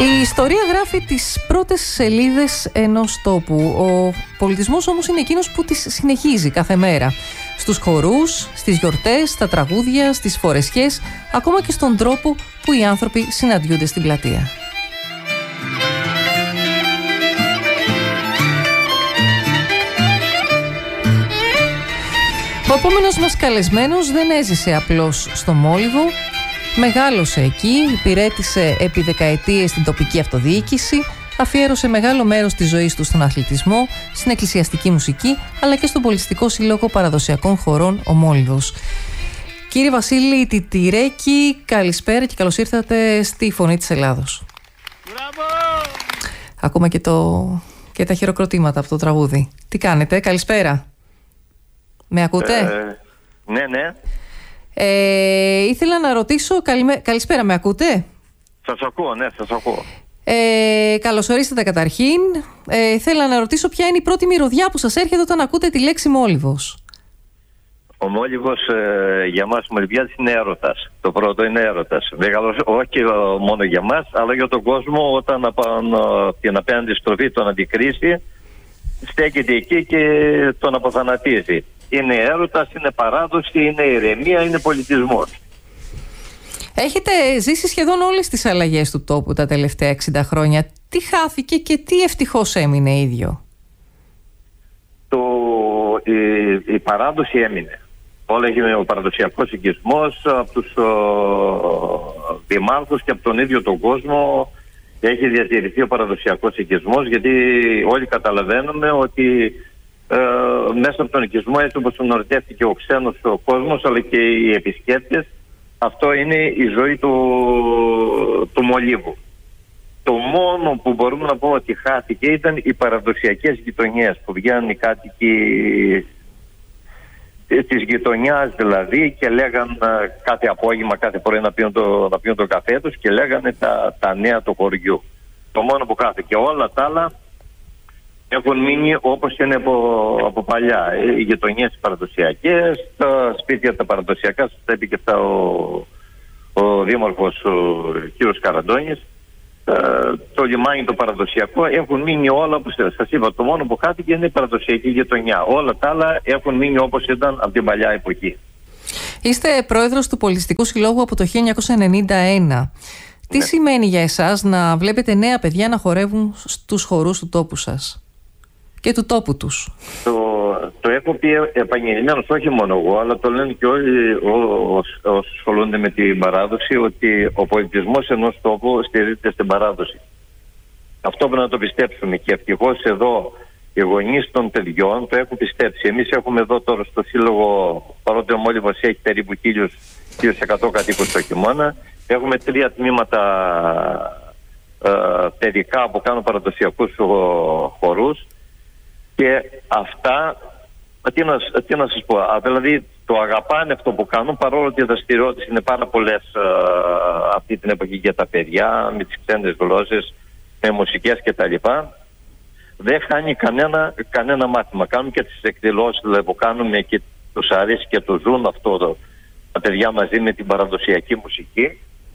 Η ιστορία γράφει τις πρώτες σελίδες ενός τόπου. Ο πολιτισμός όμως είναι εκείνος που τις συνεχίζει κάθε μέρα. Στους χορούς, στις γιορτές, στα τραγούδια, στις φορεσιές, ακόμα και στον τρόπο που οι άνθρωποι συναντιούνται στην πλατεία. Ο επόμενος μας καλεσμένος δεν έζησε απλώς στο Μόλιβο. Μεγάλωσε εκεί, υπηρέτησε επί δεκαετίες την τοπική αυτοδιοίκηση, αφιέρωσε μεγάλο μέρος της ζωής του στον αθλητισμό, στην εκκλησιαστική μουσική, αλλά και στον Πολιτιστικό Σύλλογο Παραδοσιακών Χωρών ο Μόλιβος. Κύριε Βασίλη Τιτηρέκη, καλησπέρα και καλώς ήρθατε στη Φωνή της Ελλάδος. Μπράβο! Ακόμα και τα χειροκροτήματα από το τραγούδι. Τι κάνετε, καλησπέρα. Με ακούτε? Ναι. Ήθελα να ρωτήσω, καλησπέρα, με ακούτε? Σας ακούω, ναι, σας ακούω. Καλώς ορίσατε καταρχήν. Ήθελα να ρωτήσω ποια είναι η πρώτη μυρωδιά που σας έρχεται όταν ακούτε τη λέξη Μόλιβος. Ο Μόλιβος για μας Μολυβιάδης είναι έρωτας. Το πρώτο είναι έρωτας. Όχι μόνο για μας, αλλά για τον κόσμο, όταν την απέναντι στροφή τον αντικρίσει, στέκεται εκεί και τον αποθανατίζει. Είναι έρωτας, είναι παράδοση, είναι ηρεμία, είναι πολιτισμός. Έχετε ζήσει σχεδόν όλες τις αλλαγές του τόπου τα τελευταία 60 χρόνια. Τι χάθηκε και τι ευτυχώς έμεινε ίδιο? Η παράδοση έμεινε. Όλα έγινε ο παραδοσιακός οικισμός από τους δημάρχους και από τον ίδιο τον κόσμο. Έχει διατηρηθεί ο παραδοσιακός οικισμός, γιατί όλοι καταλαβαίνουμε ότι μέσα από τον οικισμό, έτσι όπως τον ορτεύτηκε ο ξένος ο κόσμος, αλλά και οι επισκέπτες, αυτό είναι η ζωή του Μολύβου. Το μόνο που μπορούμε να πούμε ότι χάθηκε ήταν οι παραδοσιακές γειτονιές, που βγαίνουν οι κάτοικοι της γειτονιάς δηλαδή και λέγαν κάθε απόγευμα, κάθε πρωί να πιούν το καφέ τους και λέγανε τα νέα του χωριού. Το μόνο που χάθηκε. Όλα τα άλλα έχουν μείνει όπως είναι από παλιά. Οι γειτονιές παραδοσιακές, τα σπίτια τα παραδοσιακά, σας τα είπε και αυτά ο δήμαρχος ο κ. Καραντώνης. Το λιμάνι το παραδοσιακό, έχουν μείνει όλα όπως σας είπα. Το μόνο που χάθηκε είναι η παραδοσιακή γειτονιά. Όλα τα άλλα έχουν μείνει όπως ήταν από την παλιά εποχή. Είστε πρόεδρος του Πολιτιστικού Συλλόγου από το 1991. Τι σημαίνει για εσάς να βλέπετε νέα παιδιά να χορεύουν στους χορούς του τόπου σας και του τόπου τους? Το έχω πει επανειλημμένως, όχι μόνο εγώ, αλλά το λένε και όλοι όσοι ασχολούνται με την παράδοση, ότι ο πολιτισμός ενός τόπου στηρίζεται στην παράδοση. Αυτό πρέπει να το πιστέψουμε, και ευτυχώς εδώ οι γονείς των παιδιών το έχουν πιστέψει. Εμείς έχουμε εδώ τώρα στο Σύλλογο, παρότι ο Μόλιβος έχει περίπου 1.100 κατοίκους το χειμώνα, έχουμε 3 τμήματα παιδικά που κάνουν παραδοσιακούς χορούς. Και αυτά, τι να σας πω, δηλαδή το αγαπάνε αυτό που κάνουν, παρόλο ότι οι δραστηριότητες είναι πάρα πολλές αυτή την εποχή για τα παιδιά, με τις ξένες γλώσσες, με μουσικές κτλ. Δεν χάνει κανένα μάθημα. Κάνουν και τις εκδηλώσεις δηλαδή, που κάνουμε και τους αρέσει και το ζουν αυτό τα παιδιά μαζί με την παραδοσιακή μουσική.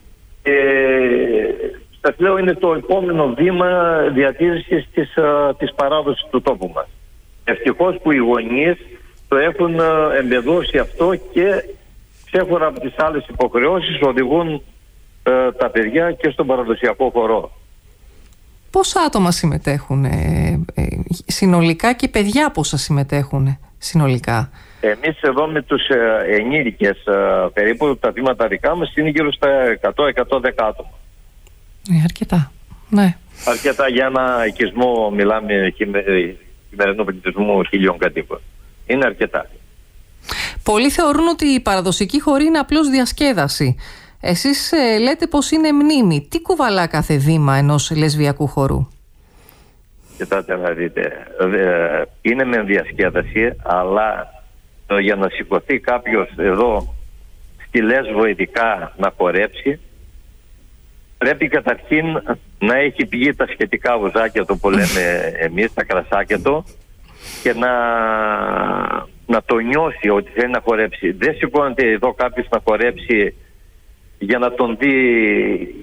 Σας λέω, είναι το επόμενο βήμα διατήρησης της παράδοσης του τόπου μας. Ευτυχώς που οι γονείς το έχουν εμπεδώσει αυτό και ξέχωρα από τις άλλες υποχρεώσεις οδηγούν τα παιδιά και στον παραδοσιακό χορό. Πόσα άτομα συμμετέχουν συνολικά και παιδιά πόσα συμμετέχουν συνολικά? Εμείς εδώ με τους ενήλικες περίπου τα βήματα δικά μας είναι γύρω στα 100-110 άτομα. Αρκετά, ναι. Αρκετά για ένα οικισμό, μιλάμε χειμερινό πολιτισμό 1.000 κατοίκων. Είναι αρκετά. Πολλοί θεωρούν ότι η παραδοσιακή χορή είναι απλώς διασκέδαση. Εσείς λέτε πως είναι μνήμη. Τι κουβαλά κάθε βήμα ενός λεσβιακού χορού? Κοιτάτε να δείτε, είναι με διασκέδαση, αλλά για να σηκωθεί κάποιος εδώ στη Λέσβο ειδικά να χορέψει, πρέπει καταρχήν να έχει πηγεί τα σχετικά βουζάκια του που λέμε εμείς, τα κρασάκια του, και να το νιώσει ότι θέλει να χορέψει. Δεν σηκώνεται εδώ κάποιος να χορέψει για να τον δει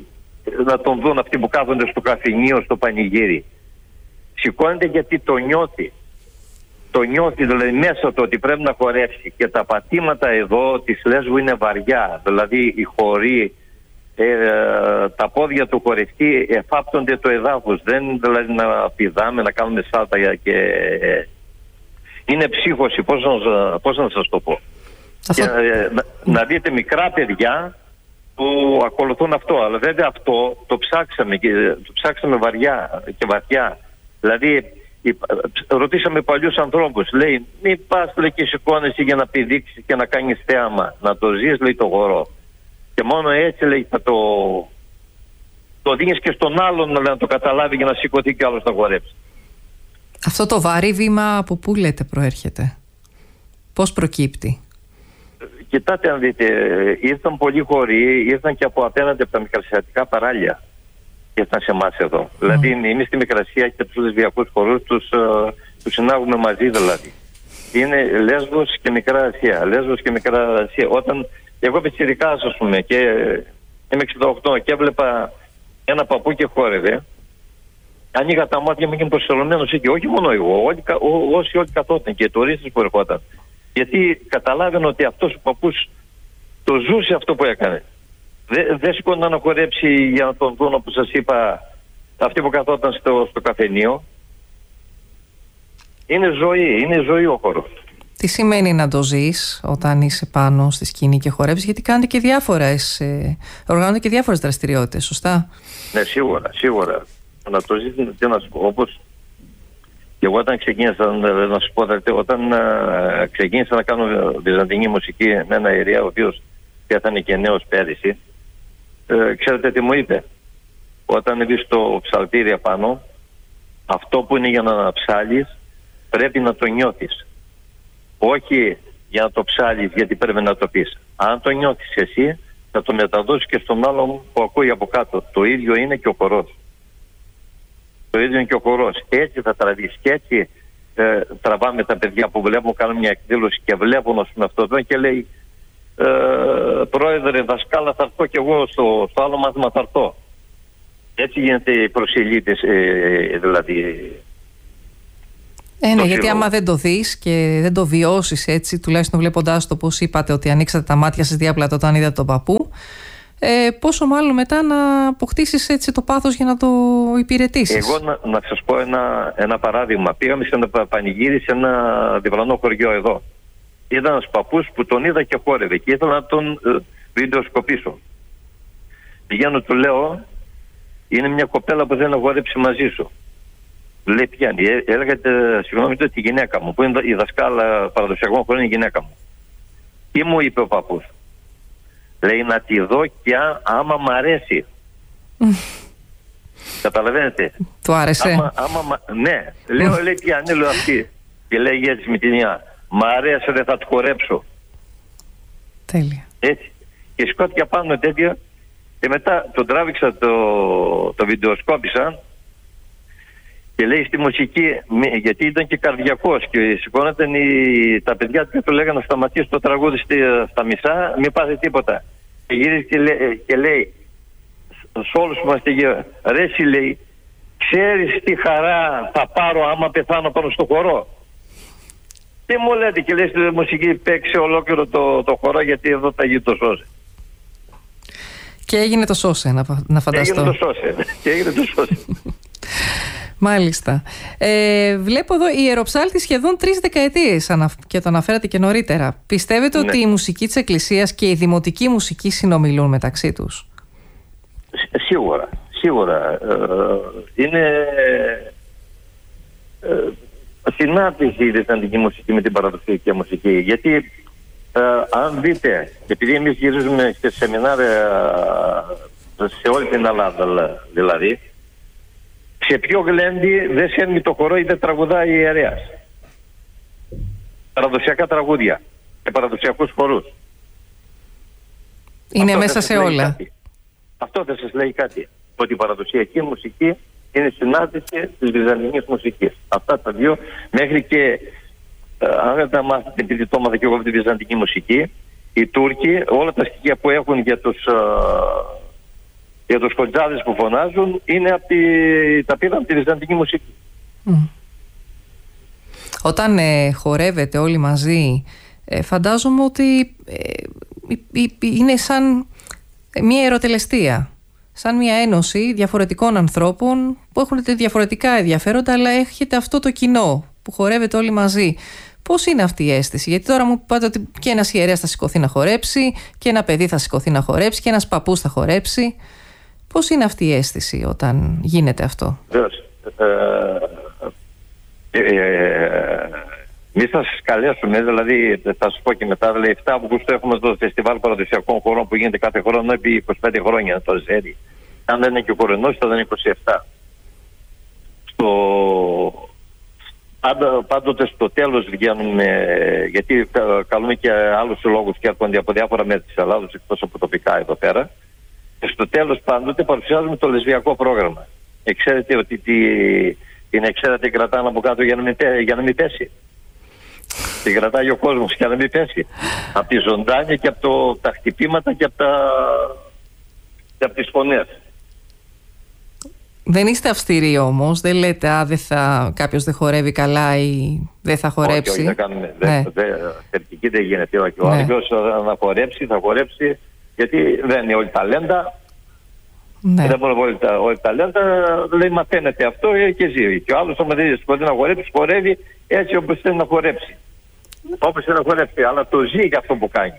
να τον δουν αυτοί που κάθονται στο καφενείο, στο πανηγύρι. Σηκώνεται γιατί το νιώθει. Το νιώθει δηλαδή μέσα του ότι πρέπει να χορέψει. Και τα πατήματα εδώ της Λέσβου είναι βαριά. Δηλαδή οι χοροί, τα πόδια του χορευτή εφάπτονται το εδάφος. Δεν δηλαδή να πηδάμε, να κάνουμε σάλτα και... είναι ψύχωση, πώς να σας το πω. Και, να δείτε μικρά παιδιά που ακολουθούν αυτό. Αλλά βέβαια αυτό το ψάξαμε βαριά και βαθιά. Δηλαδή ρωτήσαμε παλιούς ανθρώπους, λέει, μη πας λέει, και σηκώνεσαι για να πηδήξεις και να κάνεις θέαμα, να το ζεις, λέει, το χορό. Και μόνο έτσι, λέει, θα το δίνεις και στον άλλον να το καταλάβει για να σηκωθεί κι άλλος να χορέψει. Αυτό το βαρύ βήμα από πού λέτε προέρχεται? Πώς προκύπτει? Κοιτάτε αν δείτε, ήρθαν πολλοί χοροί, ήρθαν και από απέναντι από τα μικρασιατικά παράλια. Ήρθαν σε εμάς εδώ. Δηλαδή εμείς στη Μικρασία και τους λεσβιακούς χορούς τους συνάγουμε μαζί δηλαδή. Είναι Λέσβος και Μικρά Ασία. Λέσβος και Μικρά Ασία. Όταν εγώ πιτσιρικάς, ας πούμε, και είμαι 68 και έβλεπα ένα παππού και χόρευε, ανοίγα τα μάτια μου και προσελωμένος εκεί. Όχι μόνο εγώ, όσοι όλοι καθόταν και οι τουρίστες που ερχόταν. Γιατί καταλάβαινε ότι αυτός ο παππούς το ζούσε αυτό που έκανε. Δεν σηκώνονταν να χορέψει για να τον δουν, όπως σας είπα, αυτοί που καθόταν στο καφενείο. Είναι ζωή ο χορός. Τι σημαίνει να το ζεις όταν είσαι πάνω στη σκηνή και χορεύεις? Γιατί κάνετε και οργανώνετε και διάφορες δραστηριότητες, σωστά? Ναι, σίγουρα. Να το ζεις, τι να σου πω, όπως και εγώ όταν ξεκίνησα, να σου πω, όταν ξεκίνησα να κάνω βυζαντινή μουσική με ένα ιερέα, ο οποίος πέθανε και νέος πέρυσι, ξέρετε τι μου είπε? Όταν μπει στο ψαλτήρι απάνω, αυτό που είναι για να ψάλεις πρέπει να το νιώθεις. Όχι για να το ψάλεις γιατί πρέπει να το πεις. Αν το νιώθεις εσύ, θα το μεταδώσεις και στον άλλον που ακούει από κάτω. Το ίδιο είναι και ο χορός. Το ίδιο είναι και ο χορός. Έτσι θα τραβείς και έτσι τραβάμε τα παιδιά που βλέπουν, κάνουν μια εκδήλωση και βλέπουν, ας πούμε, αυτό και λέει, πρόεδρε, δασκάλα, θα έρθω και εγώ στο άλλο μάθημα, θα έρθω. Έτσι γίνεται η προσελήτης, δηλαδή. Ναι, γιατί άμα δεν το δεις και δεν το βιώσεις έτσι, τουλάχιστον βλέποντάς το, πώς είπατε, ότι ανοίξατε τα μάτια σας διάπλατα όταν είδατε τον παππού, πόσο μάλλον μετά να αποκτήσεις έτσι το πάθος για να το υπηρετήσεις. Εγώ να σας πω ένα παράδειγμα. Πήγαμε σε ένα πανηγύρι σε ένα διπλανό χωριό εδώ. Είδα ένας παππούς που τον είδα και χόρευε και ήθελα να τον βιντεοσκοπήσω. Πηγαίνω, του λέω, είναι μια κοπέλα που δεν θα χορέψει μαζί σου. Λέει, πιάνει. Έλεγα, συγγνώμη, τη γυναίκα μου, που είναι η δασκάλα παραδοσιακών χωρών, είναι η γυναίκα μου. Τι μου είπε ο παππούς? Λέει, να τη δω και άμα μ' αρέσει. Καταλαβαίνετε? Του άρεσε? Ναι. Λέει, πιάνει, λέω αυτή. Και λέει έτσι με την μια. Μ' αρέσει, δεν θα του χορέψω. Τέλεια. Έτσι. Και σκότια πάνω τέτοια. Και μετά τον τράβηξα, το βιντεοσκόπησα. Και λέει στη μουσική, γιατί ήταν και καρδιακός και σηκώνονταν τα παιδιά του λέγανε να σταματήσει το τραγούδι στα μισά, μην πάθει τίποτα. Και γύρισε και λέει σε όλους που είμαστε γύρω, ρε εσύ, λέει, ξέρεις τι χαρά θα πάρω άμα πεθάνω πάνω στο χορό? Τι μου λέτε? Και λέει στη μουσική, παίξε ολόκληρο το χορό γιατί εδώ θα γίνει το σώσε. Και έγινε το σώσε, να φανταστώ. Έγινε το σώσε. Μάλιστα. Βλέπω εδώ ιεροψάλτη σχεδόν 3 δεκαετίες και το αναφέρατε και νωρίτερα. Πιστεύετε ότι η μουσική της Εκκλησίας και η δημοτική μουσική συνομιλούν μεταξύ τους? Σίγουρα. Είναι συνάρτηση η δυτική μουσική με την παραδοσιακή μουσική. Γιατί αν δείτε, επειδή εμείς γυρίζουμε σε σεμινάρια σε όλη την Ελλάδα δηλαδή, σε ποιο γλέντι δεν σέρνει το χορό ή δεν τραγουδάει η ιερέας? Παραδοσιακά τραγούδια και παραδοσιακούς χορούς. Είναι αυτό μέσα σε όλα. Κάτι. Αυτό δεν σας λέει κάτι? Ότι η παραδοσιακή μουσική είναι συνάρτηση της βυζαντινής μουσικής. Αυτά τα δύο, μέχρι και αν δεν τα μάθετε, επειδή το έμαθα και εγώ από τη βυζαντινή μουσική, οι Τούρκοι όλα τα στοιχεία που έχουν για τους Για τους κοντζάδες που φωνάζουν τα πήραν από τη βυζαντινή μουσική. Όταν χορεύετε όλοι μαζί, φαντάζομαι ότι είναι σαν μια ερωτελεστία, σαν μια ένωση διαφορετικών ανθρώπων που έχουν διαφορετικά ενδιαφέροντα, αλλά έχετε αυτό το κοινό που χορεύετε όλοι μαζί. Πώς είναι αυτή η αίσθηση? Γιατί τώρα μου είπατε ότι και ένας ιερέας θα σηκωθεί να χορέψει, και ένα παιδί θα σηκωθεί να χορέψει, και ένας παππούς θα χορέψει. Πώς είναι αυτή η αίσθηση όταν γίνεται αυτό? Εμείς θα σας καλέσουμε, δηλαδή θα σας πω και μετά, δηλαδή 7 Αυγούστου έχουμε το φεστιβάλ παραδοσιακών χωρών που γίνεται κάθε χρόνο επί 25 χρόνια το ΖΕΡΙ. Αν δεν είναι και ο κορονός θα είναι 27. Πάντοτε στο τέλος βγαίνουμε, γιατί καλούμε και άλλους συλλόγους και έρχονται από διάφορα μέρη της Ελλάδος εκτός από τοπικά εδώ πέρα. Και στο τέλος πάντοτε παρουσιάζουμε το λεσβιακό πρόγραμμα. Ξέρετε ότι την εξαίρετη κρατάνε από κάτω για να μην πέσει. Την κρατάει ο κόσμος για να μην πέσει. Από τη ζωντάνια και από τα χτυπήματα και από τις φωνές. Δεν είστε αυστηροί όμως, δεν λέτε κάποιος δεν χορεύει καλά ή δεν θα χορέψει? Όχι, δεν κάνουμε. Θετική δεν γίνεται. Όχι. Ο άλλος να χορέψει, θα χορέψει, γιατί δεν είναι όλη ταλέντα. Ναι. Δεν μπορεί όλη ταλέντα, λέει μαθαίνεται αυτό και ζει. Και ο άλλος όμως δεν μπορεί να χορέψει, χορεύει έτσι όπως θέλει να χορέψει. Όπως θέλει να χορέψει, αλλά το ζει για αυτό που κάνει.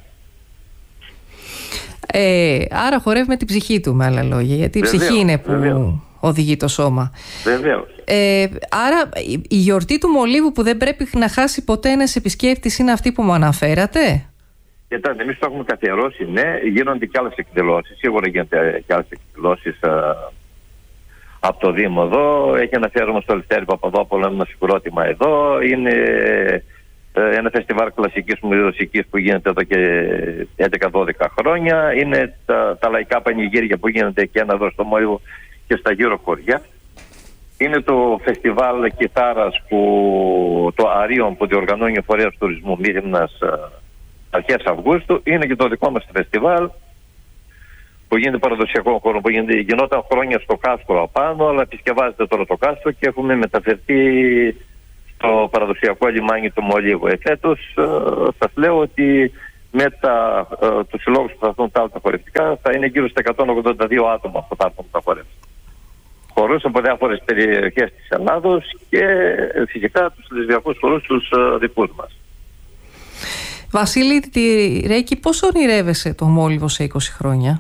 Άρα χορεύει με την ψυχή του, με άλλα λόγια, γιατί η ψυχή είναι που οδηγεί το σώμα. Βεβαίως. Άρα η γιορτή του Μολύβου που δεν πρέπει να χάσει ποτέ ένας επισκέπτης είναι αυτή που μου αναφέρατε? Κοιτάξτε, εμείς το έχουμε καθιερώσει, ναι, γίνονται και άλλες εκδηλώσεις. Σίγουρα γίνονται και άλλες εκδηλώσεις από το Δήμο εδώ. Έχει αναφέρομαι στο Λευτέρη Παπαδόπουλο, ένα συγκρότημα εδώ. Είναι ένα φεστιβάλ κλασικής μουσικής που γίνεται εδώ και 11-12 χρόνια. Είναι τα λαϊκά πανηγύρια που γίνονται και ένα εδώ στο Μόλιβο και στα γύρω χωριά. Είναι το φεστιβάλ κιθάρας το Αρίων που διοργανώνει ο Φορέας Τουρισμού Μύρινας αρχές Αυγούστου. Είναι και το δικό μας φεστιβάλ που γίνεται παραδοσιακό χώρο, που γινόταν χρόνια στο κάστρο απάνω, αλλά επισκευάζεται τώρα το κάστρο και έχουμε μεταφερθεί στο παραδοσιακό λιμάνι του Μολύβου. Εφέτος σας λέω ότι με τους συλλόγους που θα έρθουν τα χορευτικά θα είναι γύρω στα 182 άτομα που θα έρθουν τα χορεύουν. Χορούς από διάφορες περιοχές της Ελλάδος και φυσικά τους λεσβιακούς χορούς τους δικούς μας. Βασίλη Ρέικη, πώς ονειρεύεσαι το Μόλιβο σε 20 χρόνια?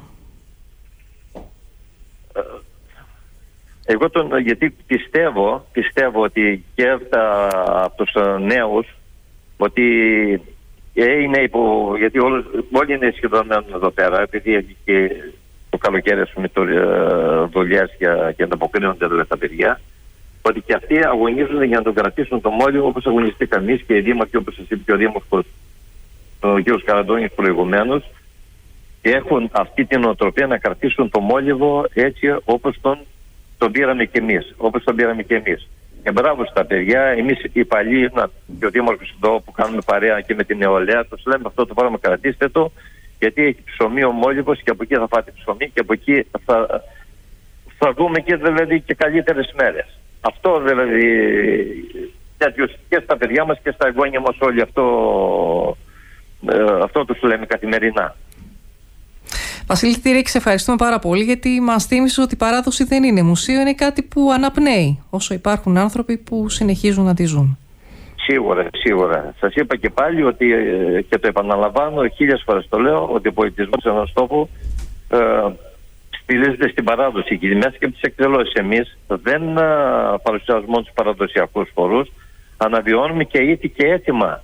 Εγώ γιατί πιστεύω ότι και από τους νέους ότι είναι γιατί όλοι είναι σχεδόν εδώ πέρα, επειδή έχει και το καλοκαίρι με δουλειές και ανταποκρίνονται δηλαδή τα παιδιά, ότι και αυτοί αγωνίζουν για να τον κρατήσουν το Μόλιβο όπως αγωνιστήκαμε εμείς και οι δήμαρχοι, όπως σας είπε και ο δήμαρχος ο κ. Καραντώνης προηγουμένως, και έχουν αυτή την οτροπία να κρατήσουν το Μόλιβο έτσι όπως τον πήραμε και εμείς. Και μπράβο στα παιδιά, εμείς οι παλιοί και ο δήμαρχος εδώ που κάνουμε παρέα και με την νεολαία, τους λέμε αυτό το πράγμα, κρατήστε το, γιατί έχει ψωμί ο Μόλιβος και από εκεί θα φάτε ψωμί και από εκεί θα δούμε και δηλαδή και καλύτερες μέρες. Αυτό δηλαδή και στα παιδιά μας και στα εγγόνια μας όλοι αυτό τους λέμε καθημερινά. Βασίλη Ρέικη, σε ευχαριστούμε πάρα πολύ, γιατί μας θύμισε ότι η παράδοση δεν είναι μουσείο, είναι κάτι που αναπνέει όσο υπάρχουν άνθρωποι που συνεχίζουν να τη ζουν. Σίγουρα. Σας είπα και πάλι ότι, και το επαναλαμβάνω 1000 φορές το λέω, ότι ο πολιτισμός ενός τόπου στηρίζεται στην παράδοση και μέσα και από τις εκδηλώσεις. Εμείς δεν παρουσιάζουμε μόνο τους παραδοσιακούς χορούς, αναβιώνουμε και ήθη και έθιμα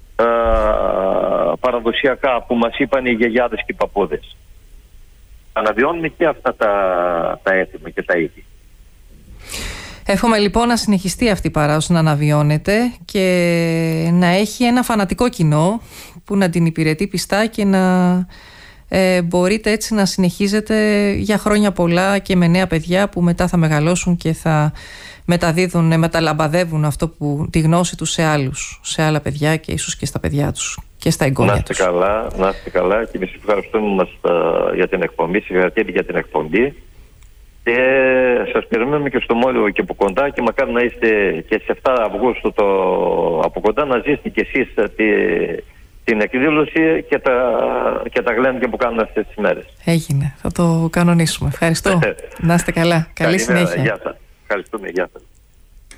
παραδοσιακά που μας είπαν οι γιαγιάδες και οι παππούδες. Αναβιώνουμε και αυτά τα έθιμα και τα ήθη. Εύχομαι λοιπόν να συνεχιστεί αυτή η παράδοση να αναβιώνεται και να έχει ένα φανατικό κοινό που να την υπηρετεί πιστά και να μπορείτε έτσι να συνεχίζετε για χρόνια πολλά και με νέα παιδιά που μετά θα μεγαλώσουν και θα μεταδίδουν, μεταλαμπαδεύουν τη γνώση τους σε άλλα παιδιά και ίσως και στα παιδιά τους και στα εγγόνια τους. Να είστε καλά και εμείς ευχαριστούμε για την εκπομπή, συγχαρητήρια για την εκπομπή. Και σας περιμένουμε και στο Μόλιβο και από κοντά, και μακάρι να είστε και στις 7 Αυγούστου από κοντά, να ζήσετε και εσείς την εκδήλωση και τα γλέντια που κάνουν αυτές τις μέρες. Έγινε, θα το κανονίσουμε. Ευχαριστώ. Να είστε καλά. Καλή συνέχεια. Γεια σας. Ευχαριστούμε. Γεια σας.